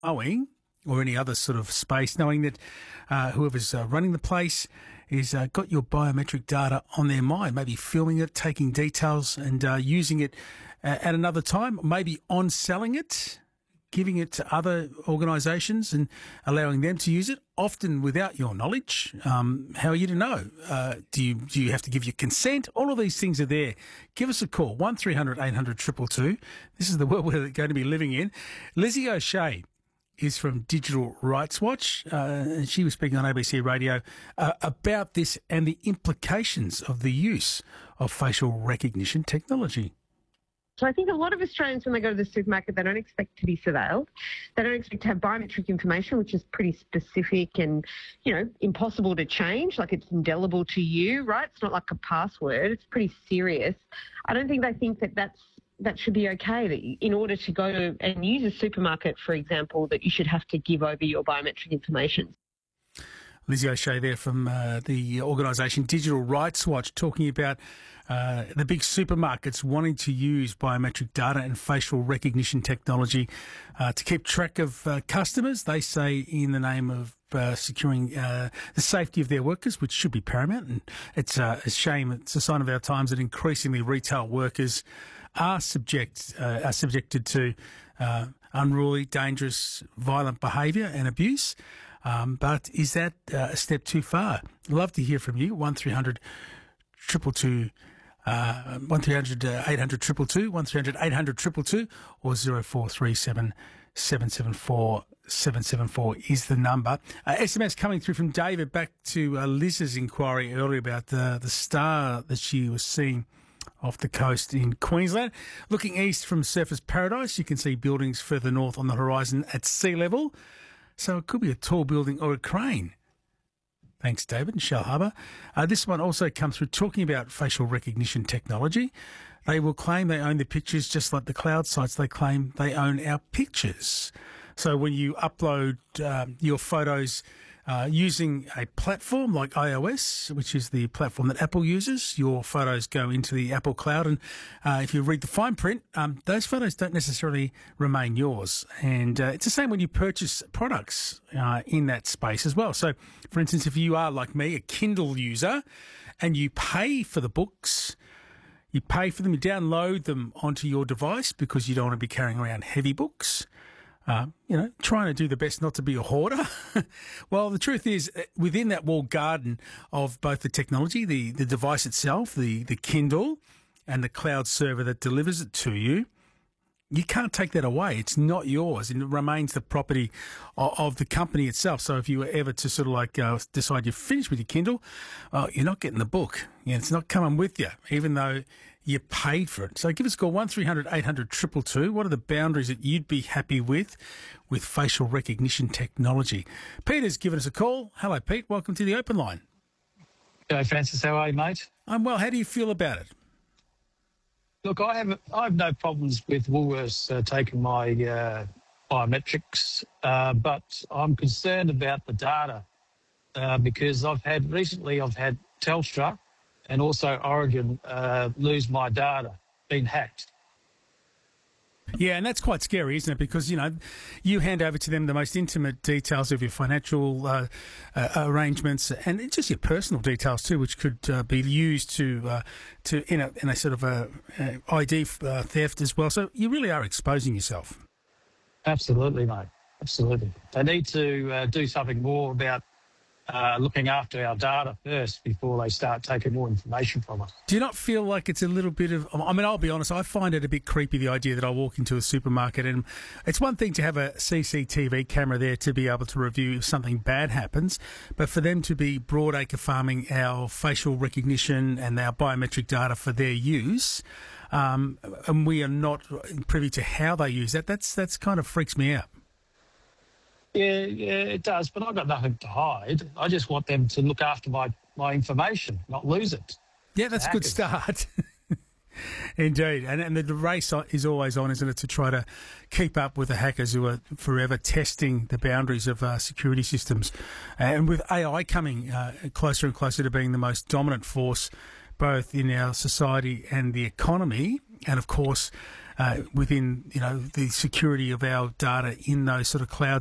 knowing, or any other sort of space, knowing that whoever's running the place is got your biometric data on their mind, maybe filming it, taking details and using it at another time, maybe on-selling it, giving it to other organisations and allowing them to use it, often without your knowledge. How are you to know? Do you have to give your consent? All of these things are there. Give us a call, 1300 800 222. This is the world we're going to be living in. Lizzie O'Shea is from Digital Rights Watch, and she was speaking on ABC Radio about this and the implications of the use of facial recognition technology. So I think a lot of Australians, when they go to the supermarket, they don't expect to be surveilled. They don't expect to have biometric information, which is pretty specific and, impossible to change. Like, it's indelible to you, right? It's not like a password. It's pretty serious. I don't think they think that should be okay. That in order to go to and use a supermarket, for example, that you should have to give over your biometric information. Lizzie O'Shea there from the organisation Digital Rights Watch, talking about the big supermarkets wanting to use biometric data and facial recognition technology to keep track of customers. They say in the name of securing the safety of their workers, which should be paramount. And it's a shame, it's a sign of our times that increasingly retail workers are subjected to unruly, dangerous, violent behaviour and abuse. But is that a step too far? Love to hear from you. 1300 222, 1300 800 222, 1300 800 222, or 0437 774 774 is the number. SMS coming through from David, back to Liz's inquiry earlier about the star that she was seeing off the coast in Queensland. Looking east from Surfers Paradise, you can see buildings further north on the horizon at sea level. So it could be a tall building or a crane. Thanks, David, in Shell Harbour. This one also comes through talking about facial recognition technology. They will claim they own the pictures, just like the cloud sites. They claim they own our pictures. So when you upload your photos using a platform like iOS, which is the platform that Apple uses, your photos go into the Apple cloud. And if you read the fine print, those photos don't necessarily remain yours. And it's the same when you purchase products in that space as well. So, for instance, if you are, like me, a Kindle user and you pay for the books, you pay for them, you download them onto your device because you don't want to be carrying around heavy books, trying to do the best not to be a hoarder. Well, the truth is, within that walled garden of both the technology, the device itself, the Kindle, and the cloud server that delivers it to you, you can't take that away. It's not yours, and it remains the property of the company itself. So if you were ever to sort of decide you're finished with your Kindle, you're not getting the book. It's not coming with you, even though you paid for it. So give us a call, 1300 800 222. What are the boundaries that you'd be happy with facial recognition technology? Peter's given us a call. Hello, Pete. Welcome to the Open Line. G'day, Francis. How are you, mate? I'm well. How do you feel about it? Look, I have no problems with Woolworths taking my biometrics, but I'm concerned about the data because I've had Telstra and also Origin lose my data, been hacked. Yeah, and that's quite scary, isn't it? Because, you hand over to them the most intimate details of your financial arrangements and it's just your personal details too, which could be used to in a sort of ID theft as well. So you really are exposing yourself. Absolutely, mate. Absolutely. They need to do something more about looking after our data first before they start taking more information from us. Do you not feel like it's a little bit of... I mean, I'll be honest, I find it a bit creepy, the idea that I walk into a supermarket and it's one thing to have a CCTV camera there to be able to review if something bad happens, but for them to be broadacre farming our facial recognition and our biometric data for their use, and we are not privy to how they use that, that's kind of freaks me out. Yeah, it does, but I've got nothing to hide. I just want them to look after my information, not lose it. Yeah, that's a good start. Indeed. And the race is always on, isn't it, to try to keep up with the hackers who are forever testing the boundaries of security systems. And with AI coming closer and closer to being the most dominant force both in our society and the economy, and of course, within the security of our data in those sort of cloud